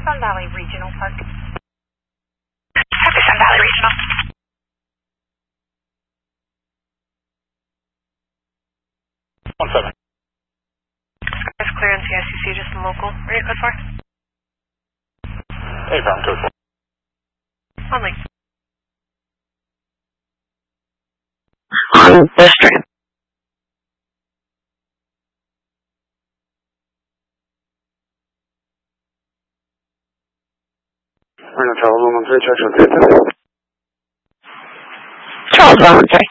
Sun Valley Regional Park. Copy, Sun Valley Regional. One seven. Skies clear on CICC, just some local. Where are you code for? Affirm, code 4. On link. On the stream. Charles 113, Charles 113. Charles 113.